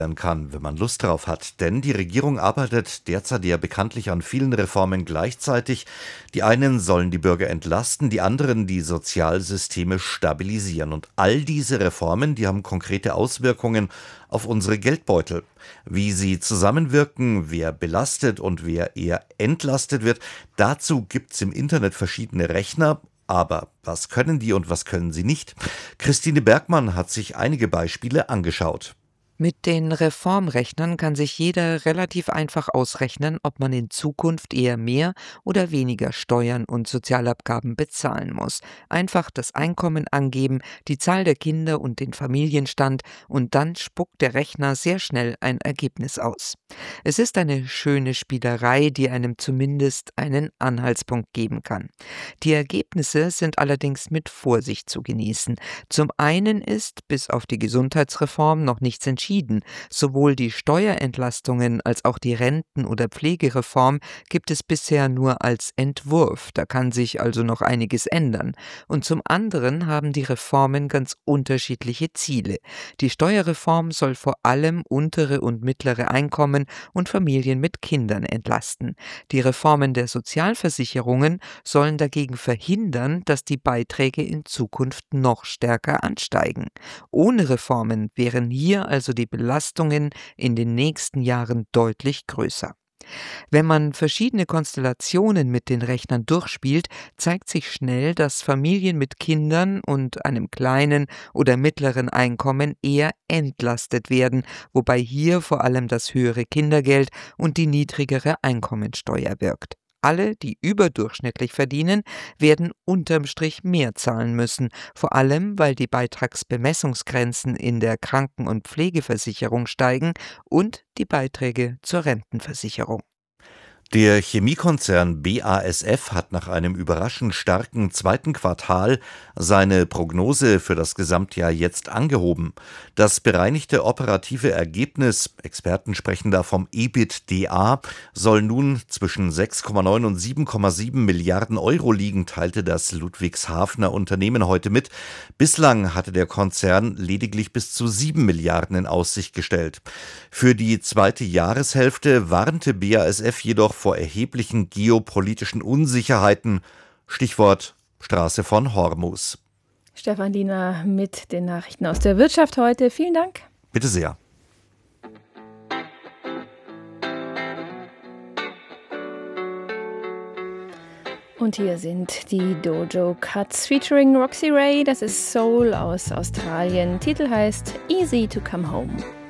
kann, wenn man Lust drauf hat. Denn die Regierung arbeitet derzeit ja bekanntlich an vielen Reformen gleichzeitig. Die einen sollen die Bürger entlasten, die anderen die Sozialsysteme stabilisieren. Und all diese Reformen, die haben konkrete Auswirkungen auf unsere Geldbeutel. Wie sie zusammenwirken, wer belastet und wer eher entlastet wird, dazu gibt's im Internet verschiedene Rechner. Aber was können die und was können sie nicht? Christine Bergmann hat sich einige Beispiele angeschaut. Mit den Reformrechnern kann sich jeder relativ einfach ausrechnen, ob man in Zukunft eher mehr oder weniger Steuern und Sozialabgaben bezahlen muss. Einfach das Einkommen angeben, die Zahl der Kinder und den Familienstand und dann spuckt der Rechner sehr schnell ein Ergebnis aus. Es ist eine schöne Spielerei, die einem zumindest einen Anhaltspunkt geben kann. Die Ergebnisse sind allerdings mit Vorsicht zu genießen. Zum einen ist, bis auf die Gesundheitsreform, noch nichts entschieden. Sowohl die Steuerentlastungen als auch die Renten- oder Pflegereform gibt es bisher nur als Entwurf. Da kann sich also noch einiges ändern. Und zum anderen haben die Reformen ganz unterschiedliche Ziele. Die Steuerreform soll vor allem untere und mittlere Einkommen und Familien mit Kindern entlasten. Die Reformen der Sozialversicherungen sollen dagegen verhindern, dass die Beiträge in Zukunft noch stärker ansteigen. Ohne Reformen wären hier also die Belastungen in den nächsten Jahren deutlich größer. Wenn man verschiedene Konstellationen mit den Rechnern durchspielt, zeigt sich schnell, dass Familien mit Kindern und einem kleinen oder mittleren Einkommen eher entlastet werden, wobei hier vor allem das höhere Kindergeld und die niedrigere Einkommensteuer wirkt. Alle, die überdurchschnittlich verdienen, werden unterm Strich mehr zahlen müssen, vor allem weil die Beitragsbemessungsgrenzen in der Kranken- und Pflegeversicherung steigen und die Beiträge zur Rentenversicherung. Der Chemiekonzern BASF hat nach einem überraschend starken zweiten Quartal seine Prognose für das Gesamtjahr jetzt angehoben. Das bereinigte operative Ergebnis, Experten sprechen da vom EBITDA, soll nun zwischen 6,9 und 7,7 Milliarden Euro liegen, teilte das Ludwigshafener Unternehmen heute mit. Bislang hatte der Konzern lediglich bis zu 7 Milliarden in Aussicht gestellt. Für die zweite Jahreshälfte warnte BASF jedoch vor erheblichen geopolitischen Unsicherheiten. Stichwort Straße von Hormuz. Stefan Diener mit den Nachrichten aus der Wirtschaft heute. Vielen Dank. Bitte sehr. Und hier sind die Dojo Cuts featuring Roxy Ray. Das ist Soul aus Australien. Titel heißt Easy to Come Home.